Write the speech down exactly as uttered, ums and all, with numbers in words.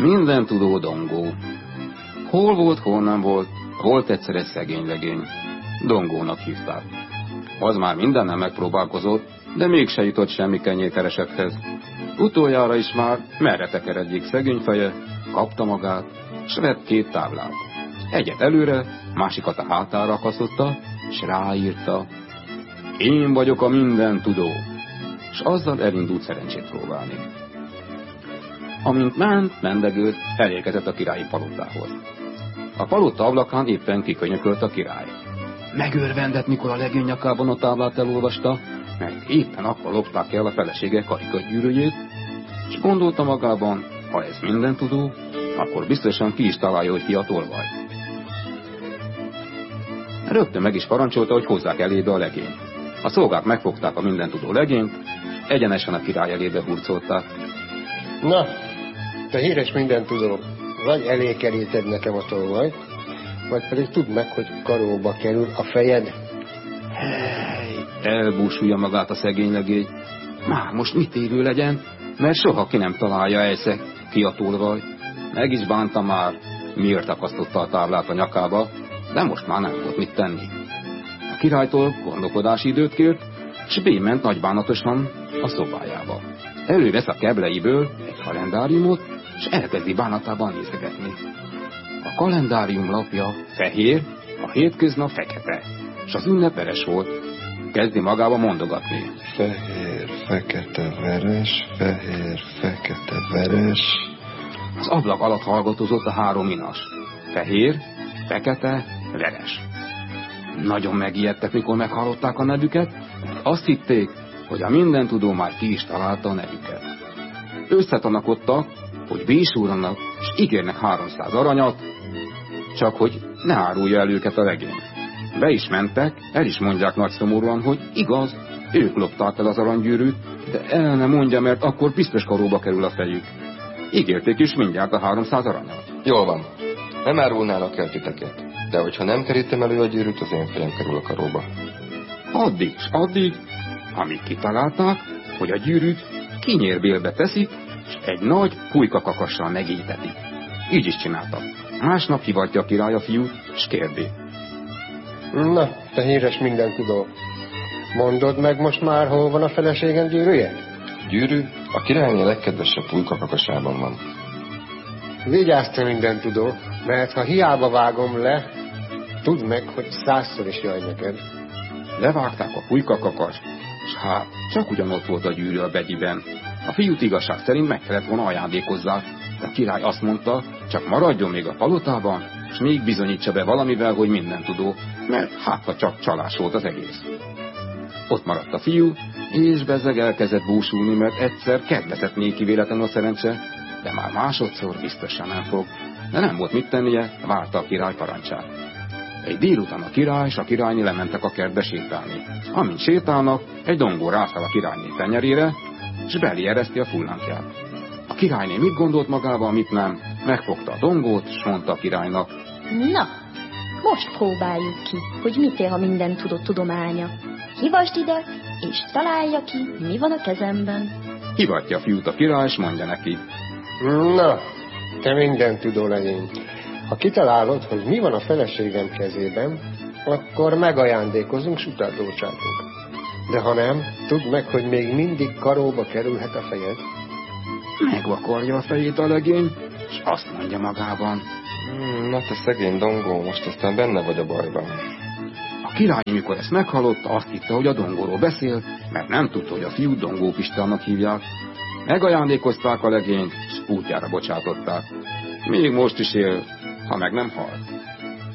Minden tudó Dongó. Hol volt, hol nem volt, volt egyszer egy szegény legény. Dongónak hívták. Az már mindennel megpróbálkozott, de mégse jutott semmi kenyérkeresethez. Utoljára is már merre tekeredjék szegény feje, kapta magát, s vett két táblát. Egyet előre, másikat a hátára akasztotta, s ráírta: én vagyok a minden tudó, s azzal elindult szerencsét próbálni. Amint ment, mendegült, elérkezett a királyi palotához. A palota ablakán éppen kikönyökölt a király. Megörvendett, mikor a legény nyakában a táblát elolvasta, mert éppen akkor lopták el a felesége karikagyűrűjét, és gondolta magában, ha ez minden tudó, akkor biztosan ki is találja, hogy ki a tolvaj. Rögtön meg is parancsolta, hogy hozzák elébe a legényt. A szolgák megfogták a mindentudó legényt, egyenesen a király elébe hurcolták. Na, te híres mindentudó, vagy elé keríted nekem a tolvajt, vagy pedig tudd meg, hogy karóba kerül a fejed. Hely, elbúsulja magát a szegény legény. Már most mit évő legyen, mert soha ki nem találja egyszer ki a tolvaj. Meg is bánta már, miért akasztotta a táblát a nyakába, de most már nem volt mit tenni. A királytól gondolkodási időt kért, s bément nagybánatosan a szobájába. Elővesz a kebleiből egy kalendáriumot, s elkezdi bánatában nézegetni. A kalendárium lapja fehér, a hétköznap fekete, s az ünnep veres volt. Kezdi magába mondogatni. Fehér, fekete, veres, fehér, fekete, veres. Az ablak alatt hallgatózott a három inas. Fehér, fekete, veres. Nagyon megijedtek, mikor meghallották a nevüket, mert azt hitték, hogy a mindentudó már ki is találta a nevüket. Összetanakodtak, hogy bísúrnak, és ígérnek háromszáz aranyat, csak hogy ne árulja el őket a legény. Be is mentek, el is mondják nagy szomorúan, hogy igaz, ők lopták el az aranygyűrűt, de el ne mondja, mert akkor biztos karóba kerül a fejük. Ígérték is mindjárt a háromszáz aranyat. Jól van, nem árulnának el titeket, de hogyha nem kerítem elő a gyűrűt, az én fejem kerül a karóba. Addig s addig, amíg kitalálták, hogy a gyűrűt kinyérbélbe teszik, és egy nagy pulykakakassal megétetik. Így is csináltak. Másnap hivatja a király a fiút, s kérdi. Na, te híres mindentudó, mondod meg most már, hol van a feleségem gyűrűje? Gyűrű a királyné legkedvesebb pulykakakasában van. Vigyázz te mindentudó, mert ha hiába vágom le, tudd meg, hogy százszor is jaj neked. Levágták a pulykakakas, s hát csak ugyanott volt a gyűrű a begyiben. A fiút igazság szerint meg kellett volna ajándékozzák, de a király azt mondta, csak maradjon még a palotában, és még bizonyítsa be valamivel, hogy mindentudó, mert hát ha csak csalás volt az egész. Ott maradt a fiú, és bezzeg elkezdett búsulni, mert egyszer kedvezett néki véletlenül a szerencse, de már másodszor biztosan nem fog. De nem volt mit tennie, várta a király parancsát. Egy délután a király és a királyné lementek a kertbe sétálni. Amint sétálnak, egy dongó rászáll a királyné tenyerére, és belé ereszti a fullánkját. A királyné mit gondolt magával, mit nem, megfogta a dongót, és mondta a királynak. Na, most próbáljuk ki, hogy mit ér a mindentudó tudománya. Hívasd ide, és találja ki, mi van a kezemben. Hivatja a fiút a király, és mondja neki. Na, te mindentudó legény. Ha kitalálod, hogy mi van a feleségem kezében, akkor megajándékozunk, s utána bocsátunk. De ha nem, tudd meg, hogy még mindig karóba kerülhet a fejed. Megvakarja a fejét a legény, és azt mondja magában. Hmm, na te szegény dongó, most aztán benne vagy a bajban. A király, mikor ezt meghallotta, azt hitte, hogy a dongóról beszél, mert nem tudta, hogy a fiút Dongó Pistának hívják. Megajándékozták a legényt, és útjára bocsátották. Még most is él, ha meg nem halt.